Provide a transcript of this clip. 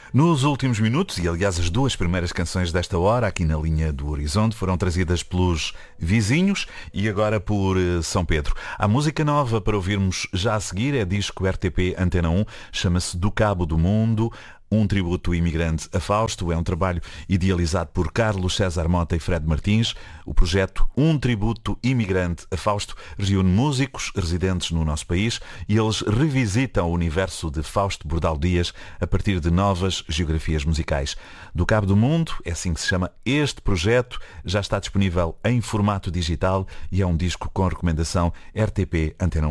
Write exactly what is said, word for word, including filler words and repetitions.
Nos últimos minutos, e aliás as duas primeiras canções desta hora, aqui na linha do Horizonte, foram trazidas pelos Vizinhos e agora por uh, São Pedro. A música nova para ouvirmos já a seguir é disco R T P Antena um, chama-se Do Cabo do Mundo. Um tributo imigrante a Fausto é um trabalho idealizado por Carlos César Mota e Fred Martins. O projeto Um Tributo Imigrante a Fausto reúne músicos residentes no nosso país e eles revisitam o universo de Fausto Bordal Dias a partir de novas geografias musicais. Do Cabo do Mundo, é assim que se chama este projeto, já está disponível em formato digital e é um disco com recomendação R T P Antena um.